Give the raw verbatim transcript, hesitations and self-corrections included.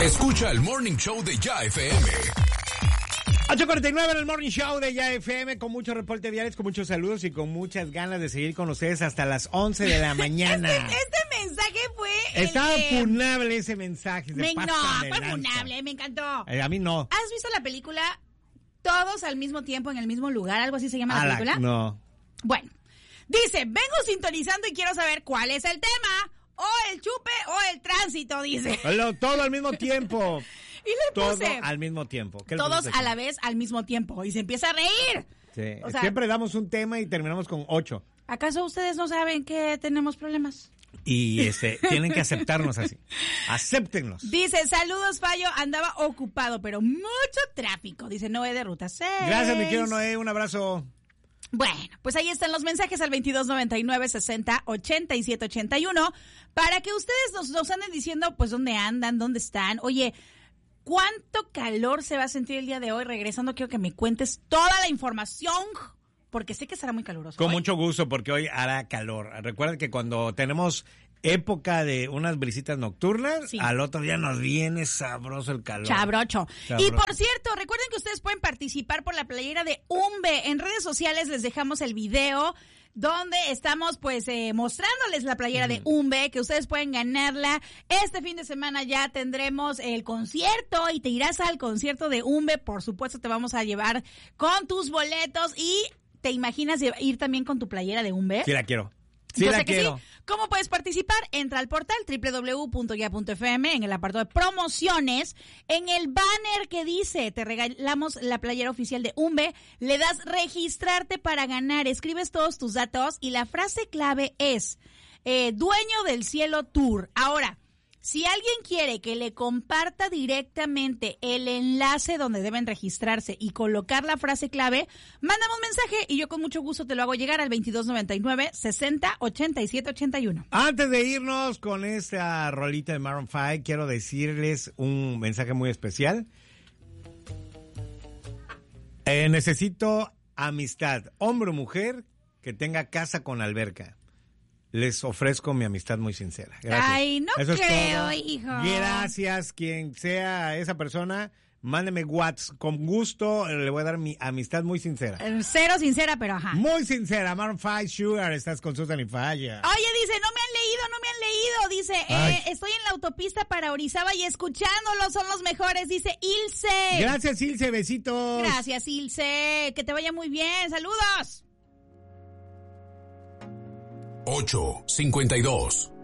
Escucha el Morning Show de Ya F M. ocho cuarenta y nueve en el Morning Show de Ya F M, con muchos reportes diarios, con muchos saludos y con muchas ganas de seguir con ustedes hasta las once de la mañana. Este, este mensaje fue el Estaba que... funable ese mensaje. Me, no, fue funable, me encantó. Eh, a mí no. ¿Has visto la película Todos al mismo tiempo en el mismo lugar? ¿Algo así se llama la Ala, película? No. Bueno, dice, vengo sintonizando y quiero saber cuál es el tema. O el chupe o el tránsito, dice. Lo, todo al mismo tiempo. Y le Todo puse al mismo tiempo. ¿Qué le todos pusiste? a la vez al mismo tiempo. Y se empieza a reír. Sí. O sea, Siempre damos un tema y terminamos con ocho. ¿acaso ustedes no saben que tenemos problemas? Y este, tienen que aceptarnos así. Acéptennos. Dice, saludos, Fallo, andaba ocupado, pero mucho tráfico. Dice Noé de Ruta seis. Gracias, mi querido Noé, un abrazo. Bueno, pues ahí están los mensajes al veintidós noventa y nueve sesenta ochenta y siete ochenta y uno para que ustedes nos, nos anden diciendo pues dónde andan, dónde están. Oye, ¿cuánto calor se va a sentir el día de hoy? Regresando, quiero que me cuentes toda la información, porque sé que será muy caluroso. Con hoy. mucho gusto, porque hoy hará calor. Recuerden que cuando tenemos época de unas brisitas nocturnas, Sí. al otro día nos viene sabroso el calor. Chabrocho. Sabroso. Y por cierto, recuerden que ustedes pueden participar por la playera de Umbe. En redes sociales les dejamos el video donde estamos pues eh, mostrándoles la playera de Umbe, que ustedes pueden ganarla. Este fin de semana ya tendremos el concierto y te irás al concierto de Umbe. Por supuesto te vamos a llevar con tus boletos y ¿te imaginas ir también con tu playera de Umbe? Sí la quiero. Sí Yo la sé que quiero. sí. ¿Cómo puedes participar? Entra al portal doble u doble u doble u punto ya punto f m en el apartado de promociones, en el banner que dice, te regalamos la playera oficial de Umbe, le das registrarte para ganar, escribes todos tus datos y la frase clave es eh, Dueño del Cielo Tour. Ahora, si alguien quiere que le comparta directamente el enlace donde deben registrarse y colocar la frase clave, mándame un mensaje y yo con mucho gusto te lo hago llegar al veintidós noventa y nueve sesenta ochenta y siete ochenta y uno. Antes de irnos con esta rolita de Maroon cinco, quiero decirles un mensaje muy especial. Eh, necesito amistad, hombre o mujer, que tenga casa con alberca. Les ofrezco mi amistad muy sincera. Gracias. Ay, no Eso es creo, todo. hijo. Gracias, quien sea esa persona, mándeme WhatsApp. Con gusto le voy a dar mi amistad muy sincera. Cero sincera, pero ajá. Muy sincera. Maroon cinco, Sugar, estás con Susan y Falla. Oye, dice, no me han leído, no me han leído. Dice, eh, estoy en la autopista para Orizaba y escuchándolos, son los mejores. Dice Ilse. Gracias, Ilse, besitos. Gracias, Ilse. Que te vaya muy bien. Saludos. ocho cincuenta y dos.